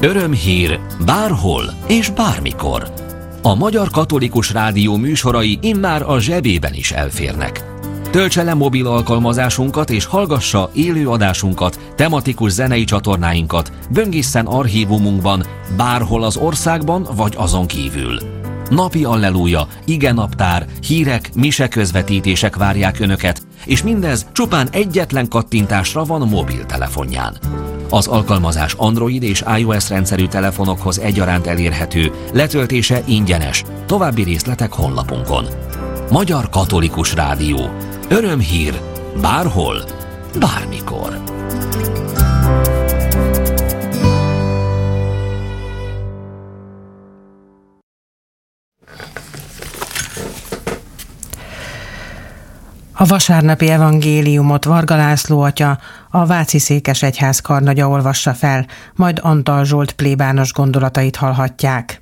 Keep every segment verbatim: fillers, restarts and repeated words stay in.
Örömhír bárhol és bármikor. A Magyar Katolikus Rádió műsorai immár a zsebében is elférnek. Töltse le mobil alkalmazásunkat és hallgassa élő adásunkat, tematikus zenei csatornáinkat, böngészen archívumunkban, bárhol az országban vagy azon kívül. Napi alleluja, igenaptár, hírek, miseközvetítések várják Önöket, és mindez csupán egyetlen kattintásra van mobiltelefonján. Az alkalmazás Android és iOS rendszerű telefonokhoz egyaránt elérhető, letöltése ingyenes. További részletek honlapunkon. Magyar Katolikus Rádió. Örömhír bárhol, bármikor. A vasárnapi evangéliumot Varga László atya, a Váci Székesegyház karnagya olvassa fel, majd Antal Zsolt plébános gondolatait hallhatják.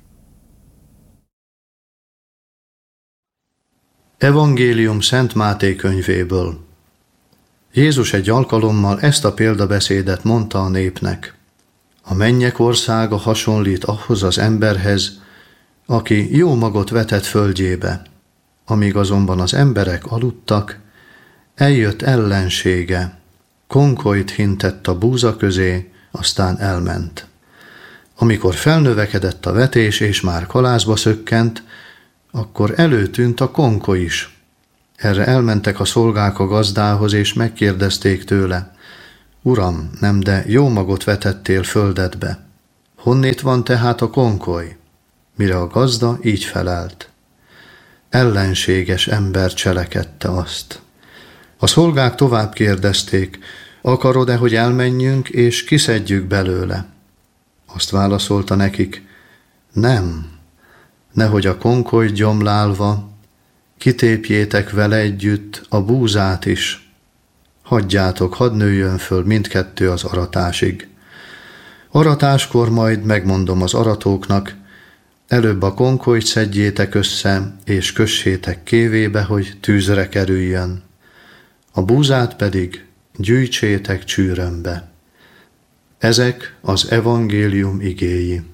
Evangélium Szent Máté könyvéből. Jézus egy alkalommal ezt a példabeszédet mondta a népnek. A mennyek országa hasonlít ahhoz az emberhez, aki jó magot vetett földjébe. Amíg azonban az emberek aludtak, eljött ellensége, konkolyt hintett a búza közé, aztán elment. Amikor felnövekedett a vetés és már kalászba szökkent, akkor előtűnt a konkoly is. Erre elmentek a szolgák a gazdához, és megkérdezték tőle: Uram, nem de jó magot vetettél földedbe. Honnét van tehát a konkoly? Mire a gazda így felelt: ellenséges ember cselekedte azt. A szolgák tovább kérdezték: akarod-e, hogy elmenjünk, és kiszedjük belőle? Azt válaszolta nekik: nem, nehogy a konkoly gyomlálva kitépjétek vele együtt a búzát is. Hagyjátok, hadd nőjön föl mindkettő az aratásig. Aratáskor majd megmondom az aratóknak: előbb a konkolyt szedjétek össze, és kössétek kévébe, hogy tűzre kerüljön. A búzát pedig gyűjtsétek csűrömbe. Ezek az evangélium igéi.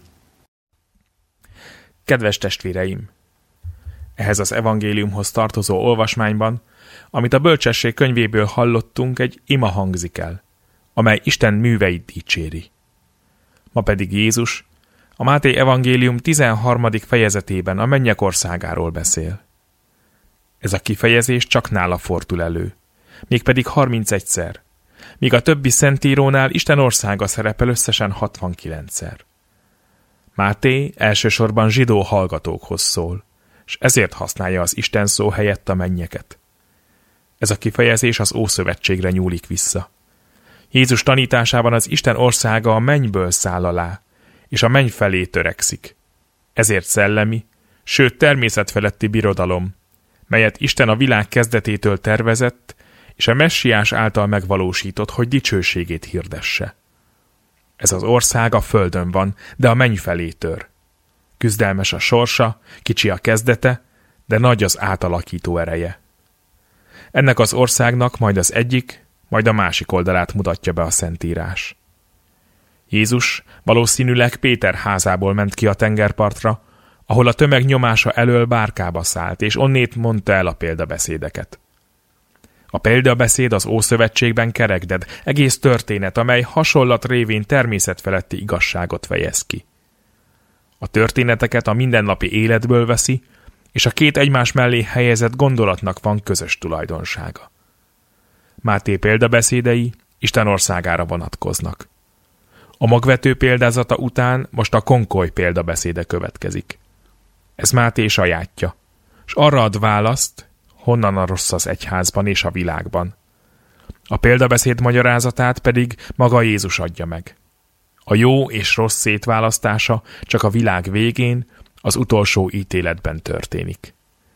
Kedves testvéreim! Ehhez az evangéliumhoz tartozó olvasmányban, amit a bölcsesség könyvéből hallottunk, egy ima hangzik el, amely Isten műveit dicséri. Ma pedig Jézus a Máté evangélium tizenharmadik fejezetében a mennyek országáról beszél. Ez a kifejezés csak nála fordul elő, mégpedig harmincegyszer, míg a többi szentírónál Isten országa szerepel összesen hatvankilencszer. Máté elsősorban zsidó hallgatókhoz szól, és ezért használja az Isten szó helyett a mennyeket. Ez a kifejezés az Ószövetségre nyúlik vissza. Jézus tanításában az Isten országa a mennyből száll alá, és a menny felé törekszik. Ezért szellemi, sőt természetfeletti birodalom, melyet Isten a világ kezdetétől tervezett, és a messiás által megvalósított, hogy dicsőségét hirdesse. Ez az ország a földön van, de a menny felé tör. Küzdelmes a sorsa, kicsi a kezdete, de nagy az átalakító ereje. Ennek az országnak majd az egyik, majd a másik oldalát mutatja be a Szentírás. Jézus valószínűleg Péter házából ment ki a tengerpartra, ahol a tömeg nyomása elől bárkába szállt, és onnét mondta el a példabeszédeket. A példabeszéd az Ószövetségben kerekded, egész történet, amely hasonlat révén természetfeletti igazságot fejez ki. A történeteket a mindennapi életből veszi, és a két egymás mellé helyezett gondolatnak van közös tulajdonsága. Máté példabeszédei Isten országára vonatkoznak. A magvető példázata után most a konkoly példabeszéde következik. Ez Máté sajátja, és arra ad választ, honnan a rossz az egyházban és a világban. A példabeszéd magyarázatát pedig maga Jézus adja meg. A jó és rossz szétválasztása csak a világ végén, az utolsó ítéletben történik.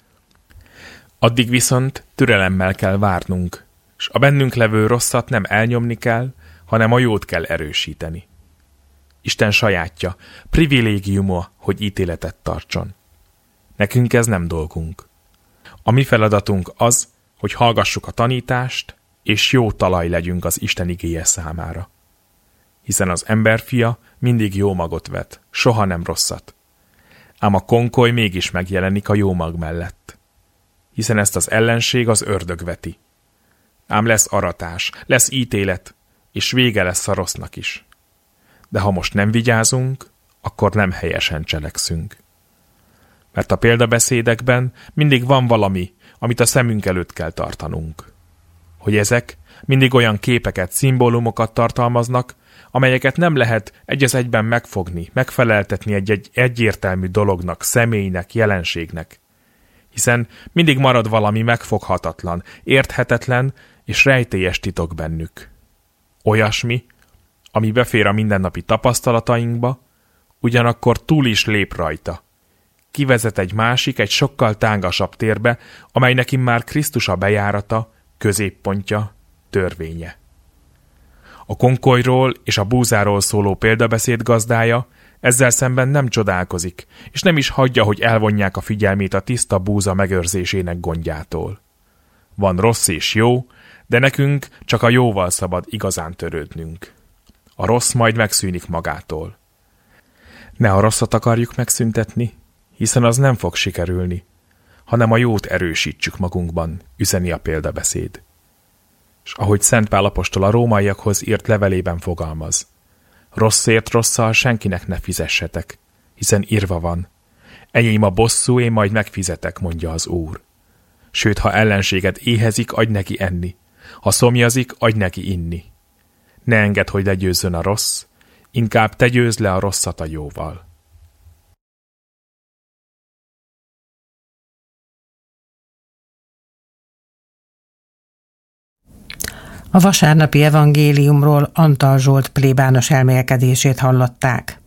Addig viszont türelemmel kell várnunk, s a bennünk levő rosszat nem elnyomni kell, hanem a jót kell erősíteni. Isten sajátja, privilégiuma, hogy ítéletet tartson. Nekünk ez nem dolgunk. A mi feladatunk az, hogy hallgassuk a tanítást, és jó talaj legyünk az Isten igéje számára. hiszen az emberfia mindig jó magot vet, soha nem rosszat. Ám a konkoly mégis megjelenik a jó mag mellett, hiszen ezt az ellenség az ördög veti. Ám lesz aratás, lesz ítélet, és vége lesz a rossznak is. De ha most nem vigyázunk, akkor nem helyesen cselekszünk. Mert a példabeszédekben mindig van valami, amit a szemünk előtt kell tartanunk. Hogy ezek mindig olyan képeket, szimbólumokat tartalmaznak, amelyeket nem lehet egy az egyben megfogni, megfeleltetni egy-egy egyértelmű dolognak, személynek, jelenségnek. Hiszen mindig marad valami megfoghatatlan, érthetetlen és rejtélyes titok bennük. Olyasmi, ami befér a mindennapi tapasztalatainkba, ugyanakkor túl is lép rajta. Kivezet egy másik, egy sokkal tángasabb térbe, amelynek immár Krisztus a bejárata, középpontja, törvénye. A konkolyról és a búzáról szóló példabeszéd gazdája ezzel szemben nem csodálkozik, és nem is hagyja, hogy elvonják a figyelmét a tiszta búza megőrzésének gondjától. Van rossz és jó, de nekünk csak a jóval szabad igazán törődnünk. A rossz majd megszűnik magától. Ne a rosszat akarjuk megszüntetni, hiszen az nem fog sikerülni, hanem a jót erősítsük magunkban, üzeni a példabeszéd. És ahogy Szent Pál apostol a rómaiakhoz írt levelében fogalmaz, rosszért rosszal senkinek ne fizessetek, hiszen írva van, enyém a bosszú, én majd megfizetek, mondja az Úr. Sőt, ha ellenséged éhezik, adj neki enni, ha szomjazik, adj neki inni. Ne engedd, hogy legyőzzön a rossz, inkább te győzd le a rosszat a jóval. A vasárnapi evangéliumról Antal Zsolt plébános elmélkedését hallották.